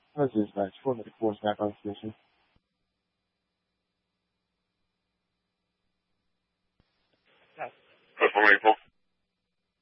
This is dispatch. 4 back on station. That's 4 April.